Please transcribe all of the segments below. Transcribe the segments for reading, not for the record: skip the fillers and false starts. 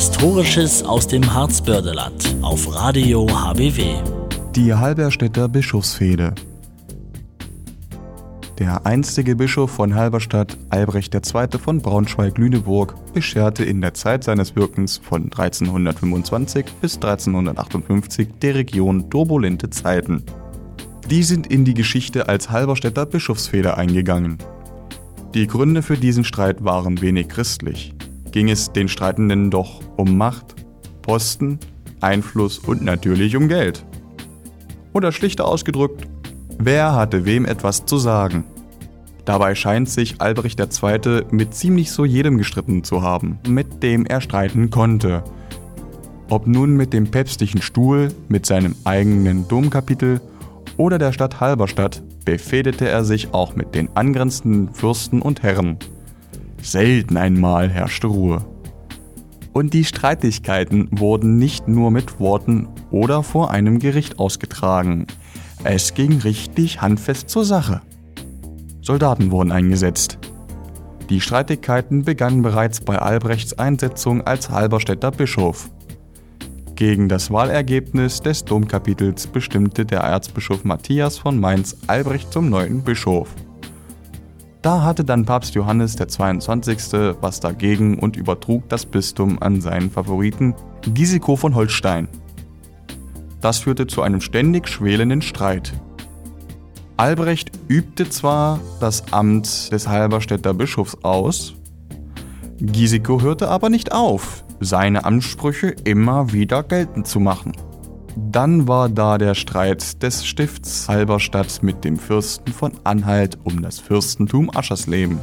Historisches aus dem Harzbördeland auf Radio HBW. Die Halberstädter Bischofsfehde. Der einstige Bischof von Halberstadt, Albrecht II. Von Braunschweig-Lüneburg, bescherte in der Zeit seines Wirkens von 1325 bis 1358 der Region turbulente Zeiten. Die sind in die Geschichte als Halberstädter Bischofsfehde eingegangen. Die Gründe für diesen Streit waren wenig christlich. Ging es den Streitenden doch um Macht, Posten, Einfluss und natürlich um Geld. Oder schlichter ausgedrückt, wer hatte wem etwas zu sagen? Dabei scheint sich Albrecht II. Mit ziemlich so jedem gestritten zu haben, mit dem er streiten konnte. Ob nun mit dem päpstlichen Stuhl, mit seinem eigenen Domkapitel oder der Stadt Halberstadt, befehdete er sich auch mit den angrenzenden Fürsten und Herren. Selten einmal herrschte Ruhe. Und die Streitigkeiten wurden nicht nur mit Worten oder vor einem Gericht ausgetragen. Es ging richtig handfest zur Sache. Soldaten wurden eingesetzt. Die Streitigkeiten begannen bereits bei Albrechts Einsetzung als Halberstädter Bischof. Gegen das Wahlergebnis des Domkapitels bestimmte der Erzbischof Matthias von Mainz Albrecht zum neuen Bischof. Da hatte dann Papst Johannes der 22. was dagegen und übertrug das Bistum an seinen Favoriten Giesiko von Holstein. Das führte zu einem ständig schwelenden Streit. Albrecht übte zwar das Amt des Halberstädter Bischofs aus, Giesiko hörte aber nicht auf, seine Ansprüche immer wieder geltend zu machen. Dann war da der Streit des Stifts Halberstadt mit dem Fürsten von Anhalt um das Fürstentum Aschersleben.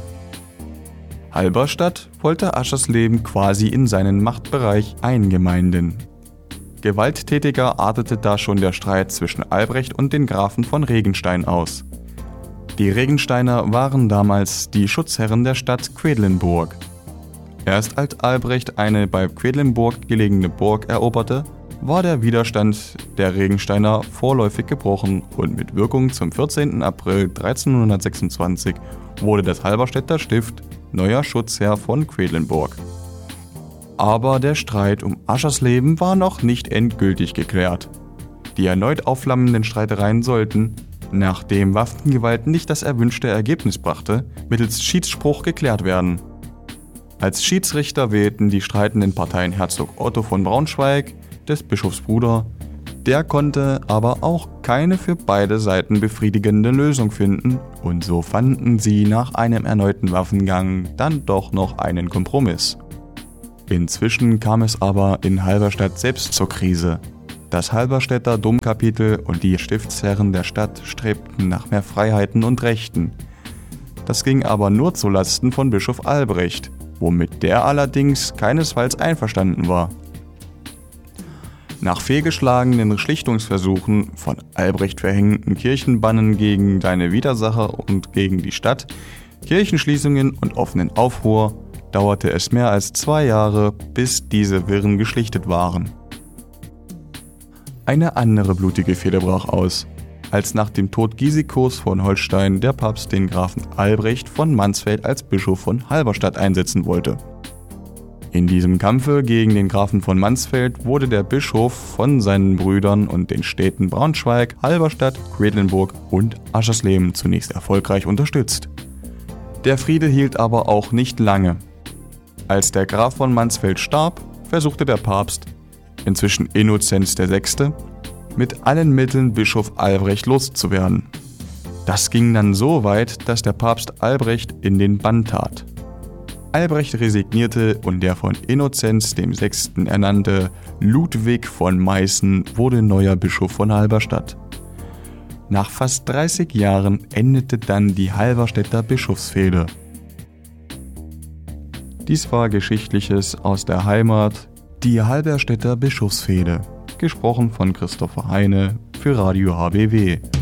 Halberstadt wollte Aschersleben quasi in seinen Machtbereich eingemeinden. Gewalttätiger artete da schon der Streit zwischen Albrecht und den Grafen von Regenstein aus. Die Regensteiner waren damals die Schutzherren der Stadt Quedlinburg. Erst als Albrecht eine bei Quedlinburg gelegene Burg eroberte, war der Widerstand der Regensteiner vorläufig gebrochen und mit Wirkung zum 14. April 1326 wurde das Halberstädter Stift neuer Schutzherr von Quedlinburg. Aber der Streit um Aschersleben war noch nicht endgültig geklärt. Die erneut aufflammenden Streitereien sollten, nachdem Waffengewalt nicht das erwünschte Ergebnis brachte, mittels Schiedsspruch geklärt werden. Als Schiedsrichter wählten die streitenden Parteien Herzog Otto von Braunschweig, des Bischofs Bruder. Der konnte aber auch keine für beide Seiten befriedigende Lösung finden und so fanden sie nach einem erneuten Waffengang dann doch noch einen Kompromiss. Inzwischen kam es aber in Halberstadt selbst zur Krise. Das Halberstädter Domkapitel und die Stiftsherren der Stadt strebten nach mehr Freiheiten und Rechten. Das ging aber nur zulasten von Bischof Albrecht, womit der allerdings keinesfalls einverstanden war. Nach fehlgeschlagenen Schlichtungsversuchen, von Albrecht verhängten Kirchenbannen gegen seine Widersacher und gegen die Stadt, Kirchenschließungen und offenen Aufruhr, dauerte es mehr als 2 Jahre, bis diese Wirren geschlichtet waren. Eine andere blutige Fehde brach aus, als nach dem Tod Giesikos von Holstein der Papst den Grafen Albrecht von Mansfeld als Bischof von Halberstadt einsetzen wollte. In diesem Kampfe gegen den Grafen von Mansfeld wurde der Bischof von seinen Brüdern und den Städten Braunschweig, Halberstadt, Quedlinburg und Aschersleben zunächst erfolgreich unterstützt. Der Friede hielt aber auch nicht lange. Als der Graf von Mansfeld starb, versuchte der Papst, inzwischen Innozenz VI., mit allen Mitteln Bischof Albrecht loszuwerden. Das ging dann so weit, dass der Papst Albrecht in den Bann tat. Albrecht resignierte und der von Innozenz VI. Ernannte Ludwig von Meißen wurde neuer Bischof von Halberstadt. Nach fast 30 Jahren endete dann die Halberstädter Bischofsfehde. Dies war Geschichtliches aus der Heimat, die Halberstädter Bischofsfehde, gesprochen von Christopher Heine für Radio HBW.